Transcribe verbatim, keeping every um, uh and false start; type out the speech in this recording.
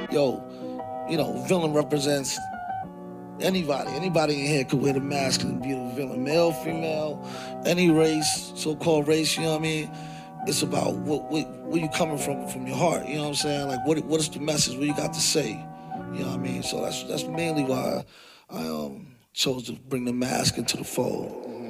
yo, you know, villain represents anybody. Anybody in here could wear the mask and be a villain. Male, female, any race, so-called race, you know what I mean? It's about what, what where you coming from from your heart, you know what I'm saying? Like what what is the message, what you got to say? You know what I mean? So that's that's mainly why I um chose to bring the mask into the fold.